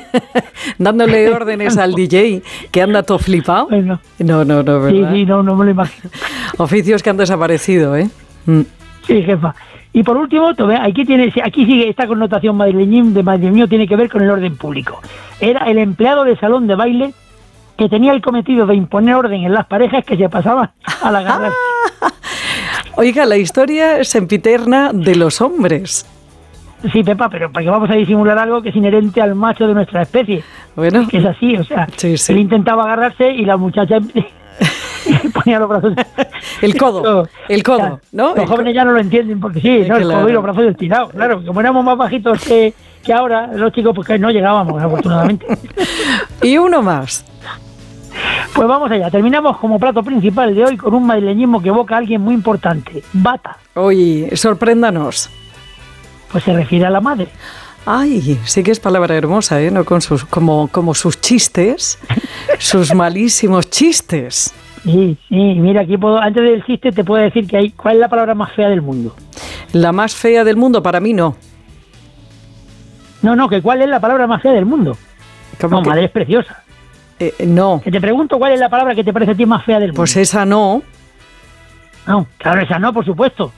Dándole órdenes al DJ, que anda todo flipado. Bueno, No, ¿verdad? sí, no me lo imagino. Oficios que han desaparecido, ¿eh? Sí, jefa. Y por último, aquí sigue esta connotación madrileño, tiene que ver con el orden público. Era el empleado de salón de baile que tenía el cometido de imponer orden en las parejas que se pasaban al agarrar. Oiga, la historia sempiterna de los hombres. Sí, Pepa, pero ¿para qué vamos a disimular algo que es inherente al macho de nuestra especie? Bueno, que es así, o sea, sí. Él intentaba agarrarse y la muchacha ponía los brazos. El codo, o sea, ¿no? Los jóvenes ya no lo entienden porque sí, ¿no? El codo y los brazos estirados, claro. Como éramos más bajitos que ahora, los chicos, pues que no llegábamos, afortunadamente. Y uno más. Pues vamos allá, terminamos como plato principal de hoy con un madrileñismo que evoca a alguien muy importante, bata. Oye, sorpréndanos. Pues se refiere a la madre. Ay, sí que es palabra hermosa, ¿eh? No con sus, como sus chistes, sus malísimos chistes. Sí, mira, aquí antes del chiste te puedo decir ¿cuál es la palabra más fea del mundo? La más fea del mundo, para mí no. No, que ¿cuál es la palabra más fea del mundo? No, madre es preciosa. No. Que te pregunto cuál es la palabra que te parece a ti más fea del mundo. Pues esa no. No, claro, esa no, por supuesto.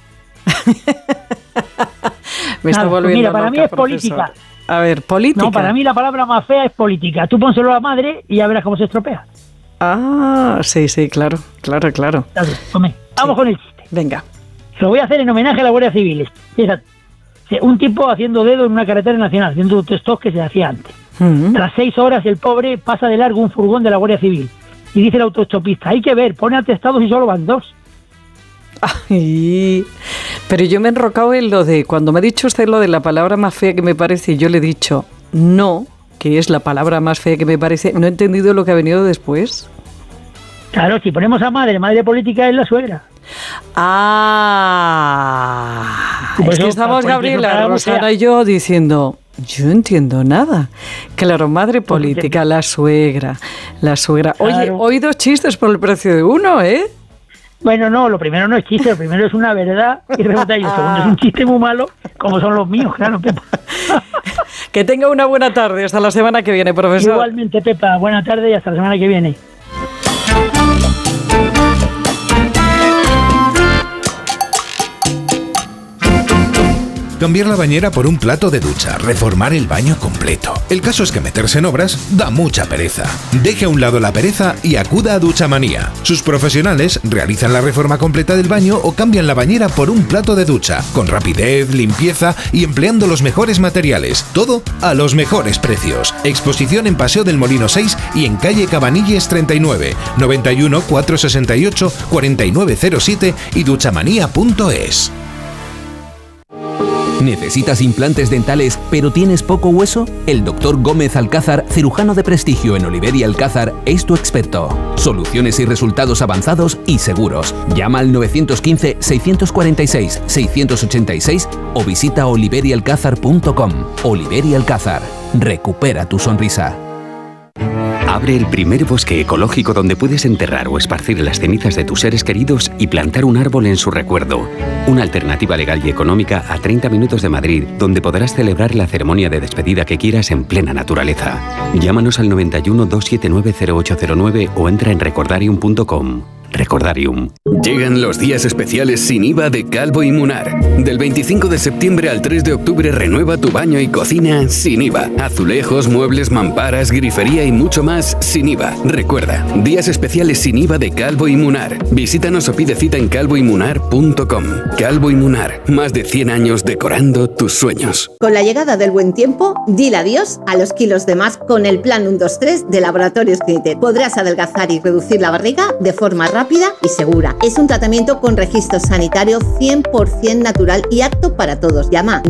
Me está volviendo mira, para loca, mí es profesor. política. A ver, política. No, para mí la palabra más fea es política. Tú pónselo a la madre y ya verás cómo se estropea. Ah, sí, claro. Vamos con el chiste. Venga. Lo voy a hacer en homenaje a la Guardia Civil. Fíjate, un tipo haciendo dedo en una carretera nacional, haciendo testos que se hacía antes. Tras 6 horas, el pobre pasa de largo un furgón de la Guardia Civil. Y dice el autoestopista, hay que ver, pone atestados y solo van 2. Ay, pero yo me he enrocado en lo de, cuando me ha dicho usted lo de la palabra más fea que me parece, yo le he dicho no, que es la palabra más fea que me parece, no he entendido lo que ha venido después. Claro, si ponemos a madre política es la suegra. Es que estamos Gabriela, Rosana y yo diciendo, yo entiendo nada. Claro, madre política, la suegra. Claro. Oye, hoy 2 chistes por el precio de uno, ¿eh? Bueno, no, lo primero no es chiste, lo primero es una verdad y remota, y el segundo es un chiste muy malo, como son los míos, claro, Pepa. Que tenga una buena tarde, hasta la semana que viene, profesor. Igualmente, Pepa, buena tarde y hasta la semana que viene. Cambiar la bañera por un plato de ducha, reformar el baño completo. El caso es que meterse en obras da mucha pereza. Deje a un lado la pereza y acuda a Duchamanía. Sus profesionales realizan la reforma completa del baño o cambian la bañera por un plato de ducha, con rapidez, limpieza y empleando los mejores materiales. Todo a los mejores precios. Exposición en Paseo del Molino 6 y en calle Cabanilles 39, 91 468 4907 y duchamanía.es. ¿Necesitas implantes dentales pero tienes poco hueso? El Dr. Gómez Alcázar, cirujano de prestigio en Oliver y Alcázar, es tu experto. Soluciones y resultados avanzados y seguros. Llama al 915-646-686 o visita oliverialcázar.com. Oliver y Alcázar. Recupera tu sonrisa. Abre el primer bosque ecológico donde puedes enterrar o esparcir las cenizas de tus seres queridos y plantar un árbol en su recuerdo. Una alternativa legal y económica a 30 minutos de Madrid, donde podrás celebrar la ceremonia de despedida que quieras en plena naturaleza. Llámanos al 91 279 0809 o entra en recordarium.com. Recordarium. Llegan los días especiales sin IVA de Calvo y Munar. Del 25 de septiembre al 3 de octubre renueva tu baño y cocina sin IVA. Azulejos, muebles, mamparas, grifería y mucho más sin IVA. Recuerda, días especiales sin IVA de Calvo y Munar. Visítanos o pide cita en calvoymunar.com. Calvo y Munar, más de 100 años decorando tus sueños. Con la llegada del buen tiempo, dile adiós a los kilos de más con el plan 1-2-3 de Laboratorios Clinitet. Podrás adelgazar y reducir la barriga de forma rápida y segura. Es un tratamiento con registro sanitario 100% natural y apto para todos. Llama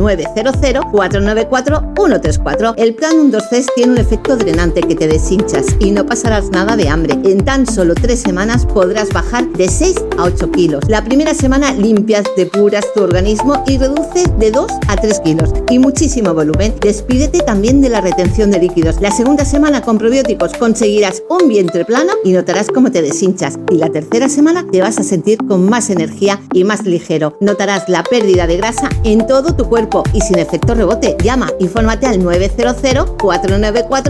900-494-134. El plan 1-2-3 tiene un efecto drenante que te deshinchas y no pasarás nada de hambre. En tan solo 3 semanas podrás bajar de 6 a 8 kilos. La primera semana limpias, depuras tu organismo y reduces de 2 a 3 kilos. Y muchísimo volumen. Despídete también de la retención de líquidos. La segunda semana con probióticos conseguirás un vientre plano y notarás cómo te deshinchas. Y la tercera semana te vas a sentir con más energía y más ligero. Notarás la pérdida de grasa en todo tu cuerpo y sin efecto rebote. Llama, infórmate al 900 494